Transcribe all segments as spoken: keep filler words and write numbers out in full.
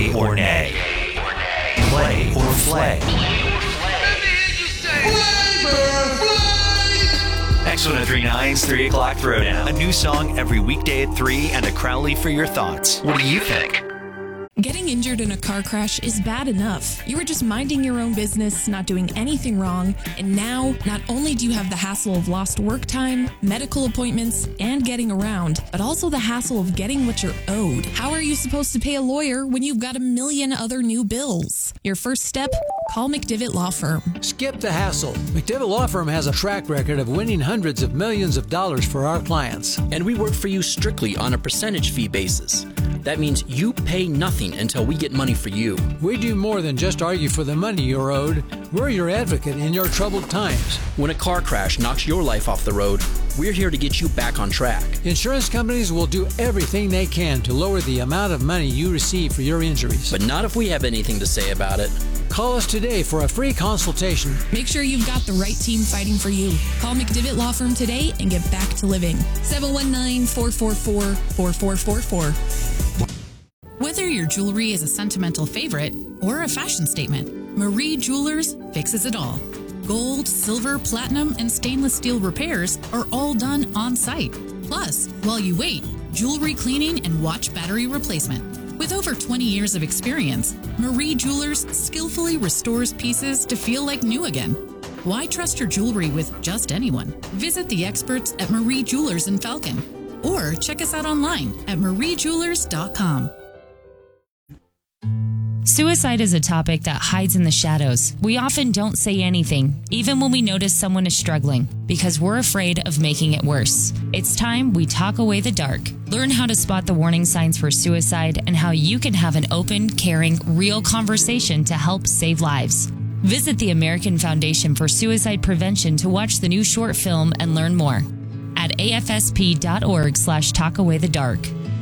Yay or nay? Play or flay? X one oh three nine's three o'clock Throwdown. A new song every weekday at three and a Crowley for your thoughts. What do you think? Getting injured in a car crash is bad enough. You were just minding your own business, not doing anything wrong, and now not only do you have the hassle of lost work time, medical appointments, and getting around, but also the hassle of getting what you're owed. How are you supposed to pay a lawyer when you've got a million other new bills? Your first step? Call McDivitt Law Firm. Skip the hassle. McDivitt Law Firm has a track record of winning hundreds of millions of dollars for our clients. And we work for you strictly on a percentage fee basis. That means you pay nothing until we get money for you. We do more than just argue for the money you're owed. We're your advocate in your troubled times. When a car crash knocks your life off the road, we're here to get you back on track. Insurance companies will do everything they can to lower the amount of money you receive for your injuries. But not if we have anything to say about it. Call us today for a free consultation. Make sure you've got the right team fighting for you. Call McDivitt Law Firm today and get back to living. seven one nine, four four four, four four four four. Whether your jewelry is a sentimental favorite or a fashion statement, Marie Jewelers fixes it all. Gold, silver, platinum, and stainless steel repairs are all done on site. Plus, while you wait, jewelry cleaning and watch battery replacement. With over twenty years of experience, Marie Jewelers skillfully restores pieces to feel like new again. Why trust your jewelry with just anyone? Visit the experts at Marie Jewelers in Falcon or check us out online at marie jewelers dot com. Suicide is a topic that hides in the shadows. We often don't say anything, even when we notice someone is struggling, because we're afraid of making it worse. It's time we talk away the dark. Learn how to spot the warning signs for suicide and how you can have an open, caring, real conversation to help save lives. Visit the American Foundation for Suicide Prevention to watch the new short film and learn more at afsp.org slash talkawaythedark.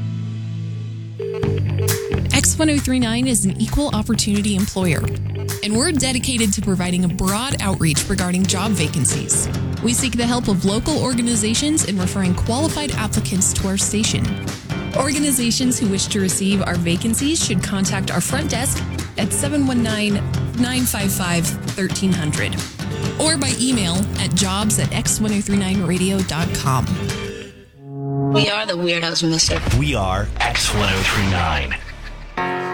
X one oh three nine is an equal opportunity employer, and we're dedicated to providing a broad outreach regarding job vacancies. We seek the help of local organizations in referring qualified applicants to our station. Organizations who wish to receive our vacancies should contact our front desk at seven one nine, nine five five, one three zero zero or by email at jobs at x one oh three nine radio dot com. We are the Weirdos, mister. We are X one oh three nine.